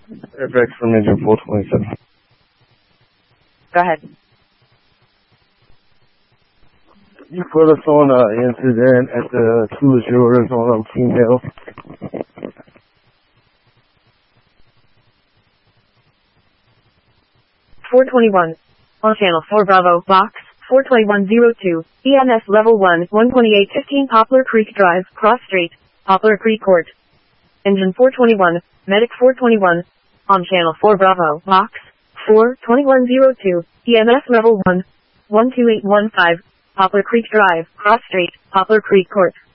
Airbags from engine 427. Go ahead. You put us on an incident at the Two Azures on King Hill. 421. On channel 4 Bravo, box 42102, EMS level 1, 12815 Poplar Creek Drive, Cross Street, Poplar Creek Court. Engine 421, medic 421. On channel 4 Bravo, box 42102, EMS level 1, 12815, Poplar Creek Drive, Cross Street, Poplar Creek Court.